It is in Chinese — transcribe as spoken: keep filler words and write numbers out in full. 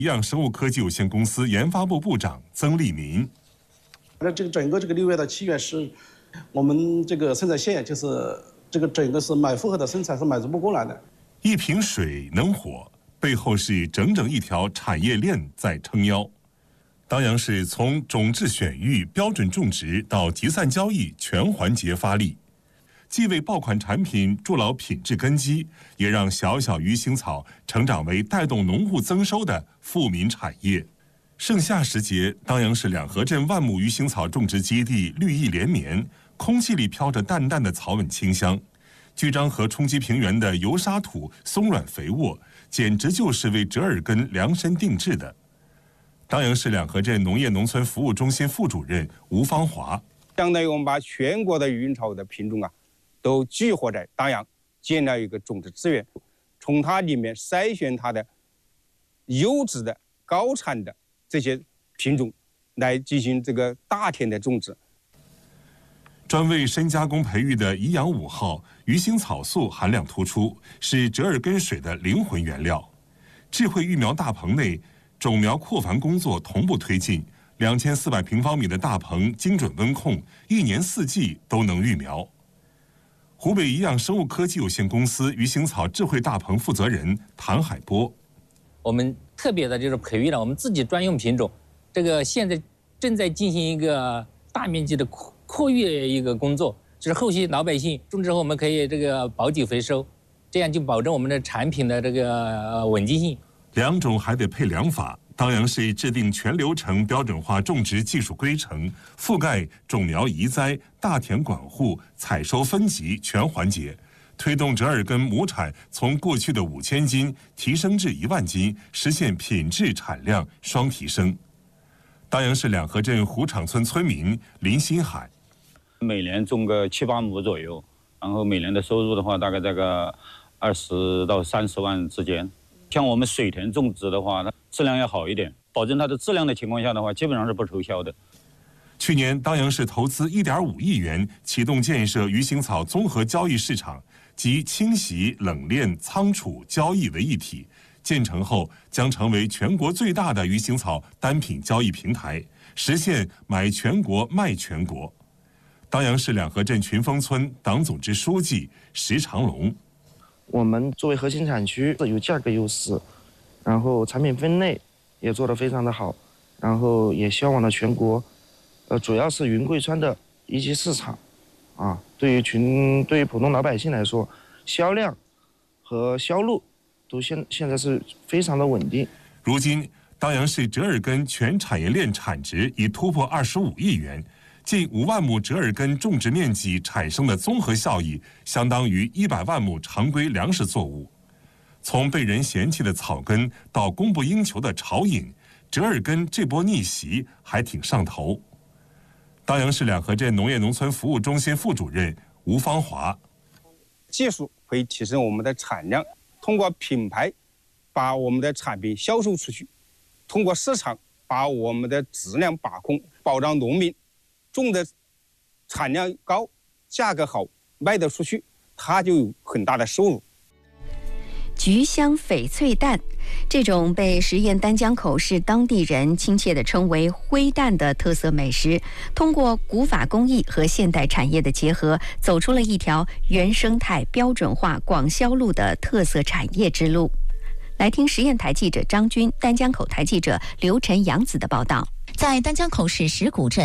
宜养生物科技有限公司研发部部长曾立民。 那这个整个这个六月到七月是我们这个生产线，就是这个整个是满负荷的生产是满足不过来的。 一瓶水能火，背后是整整一条产业链在撑腰。当阳市从种质选育、标准种植到集散交易全环节发力，既为爆款产品筑牢品质根基，也让小小鱼腥草成长为带动农户增收的富民产业。盛夏时节，当阳市两河镇万亩鱼腥草种植基地绿意连绵，空气里飘着淡淡的草本清香。居章河冲积平原的油沙土松软肥沃，简直就是为折耳根量身定制的。当阳市两河镇农业农村服务中心副主任吴芳华， 相当于我们把全国的鱼腥草的品种啊，都聚合在当阳，建了一个种植资源，从它里面筛选它的优质的、高产的这些品种，来进行这个大田的种植。 专为深加工培育的宜阳五号鱼腥草素含量突出，是折耳根水的灵魂原料。智慧育苗大棚内，种苗扩繁工作同步推进，两千四百平方米的大棚精准温控，一年四季都能育苗。湖北宜养生物科技有限公司鱼腥草智慧大棚负责人谭海波， 我们特别的就是培育了我们自己专用品种，这个现在正在进行一个大面积的扩扩育一个工作，就是后续老百姓种植后我们可以这个保底回收，这样就保证我们的产品的这个稳定性。 两种还得配良法。当阳市制定全流程标准化种植技术规程，覆盖种苗移栽、大田管护、采收分级全环节，推动折耳根亩产从过去的五千斤提升至一万斤，实现品质产量双提升。当阳市两河镇湖场村村民林新海， 每年种个七八亩左右，然后每年的收入的话，大概这个二十到三十万之间。像我们水田种植的话，它质量要好一点，保证它的质量的情况下的话，基本上是不愁销的。 去年，当阳市投资一点五亿元，启动建设鱼腥草综合交易市场，集清洗、冷链、仓储、交易为一体。建成后，将成为全国最大的鱼腥草单品交易平台，实现买全国卖全国。当阳市两河镇群峰村党组织书记石长龙。 我们作为核心产区有价格优势，然后产品分类也做得非常的好，然后也销往了全国，呃，主要是云贵川的一级市场，啊，对于群对于普通老百姓来说，销量和销路都现现在是非常的稳定。 如今，当阳市折耳根全产业链产值已突破二十五亿元。近五万亩折耳根种植面积产生的综合效益，相当于一百万亩常规粮食作物。从被人嫌弃的草根到供不应求的潮饮，折耳根这波逆袭还挺上头。当阳市两河镇农业农村服务中心副主任吴芳华， 技术可以提升我们的产量，通过品牌把我们的产品销售出去，通过市场把我们的质量把控，保障农民种的产量高，价格好，卖得出去，它就有很大的收入。 菊香翡翠蛋，这种被十堰丹江口市当地人亲切地称为灰蛋的特色美食，通过古法工艺和现代产业的结合，走出了一条原生态标准化广销路的特色产业之路。来听实验台记者张军、丹江口台记者刘晨、杨子的报道。 在丹江口市石鼓镇